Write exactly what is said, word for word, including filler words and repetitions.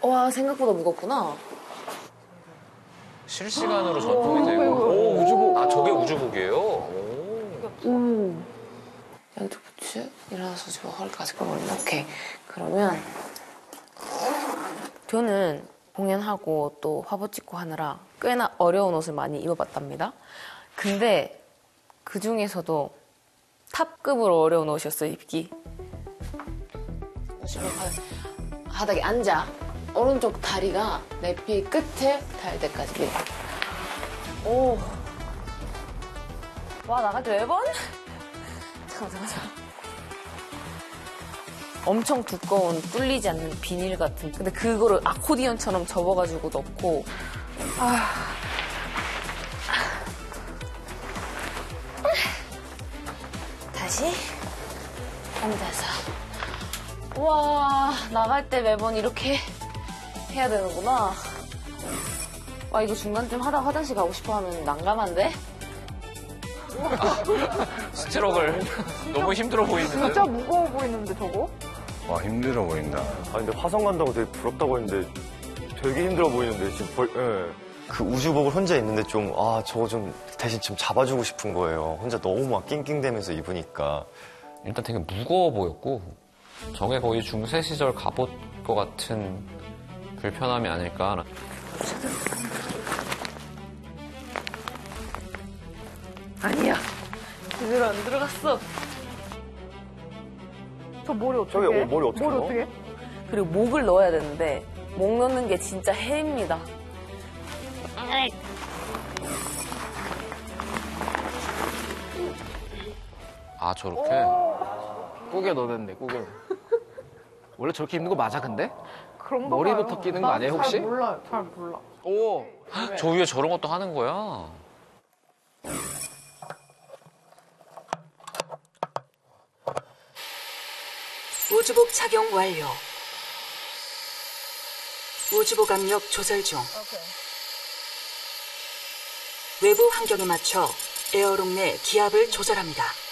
와, 생각보다 무겁구나. 실시간으로 전송이 돼요. 오, 우주복. 아, 저게 우주복이에요? 오. 음. 양쪽 부츠, 일어나서 지금 허리까지 끌어올려. 오케이. 그러면 저는 공연하고 또 화보 찍고 하느라 꽤나 어려운 옷을 많이 입어봤답니다. 근데 그 중에서도 탑급으로 어려운 옷이었어요, 입기. 바닥에 앉아. 오른쪽 다리가 내 피 끝에 닿을 때까지 밀어. 오. 와, 나가지 네 번? 잠깐, 잠깐, 잠깐. 엄청 두꺼운 뚫리지 않는 비닐 같은. 근데 그거를 아코디언처럼 접어가지고 넣고. 아. 다시 앉아서. 와, 나갈 때 매번 이렇게 해야 되는구나. 와, 이거 중간쯤 하다 화장실 가고 싶어 하면 난감한데? 스트럭을 너무 힘들어 보이는데. 진짜 무거워 보이는데 저거? 와, 힘들어 보인다. 아, 근데 화성 간다고 되게 부럽다고 했는데 되게 힘들어 보이는데, 지금 벌, 예. 그 우주복을 혼자 입는데 좀, 아, 저거 좀 대신 좀 잡아주고 싶은 거예요. 혼자 너무 막 낑낑대면서 입으니까. 일단 되게 무거워 보였고, 저게 거의 중세 시절 갑옷 것 같은 불편함이 아닐까. 아니야. 제대로 안 들어갔어. 저 머리 어떻게 저기 해? 어, 머리 어떻게 머리 해요? 어떻게 해? 그리고 목을 넣어야 되는데 목 넣는 게 진짜 해입니다. 아, 저렇게? 꾸겨 넣는데, 꾸겨. 원래 저렇게 입는 거 맞아, 근데? 그런가 머리부터 봐요. 끼는 거 난 아니에요, 잘 혹시? 몰라요. 잘 몰라. 오! 저 위에 저런 것도 하는 거야? 우주복 착용 완료. 우주복 압력 조절 중. 외부 환경에 맞춰 에어롱 내 기압을 조절합니다.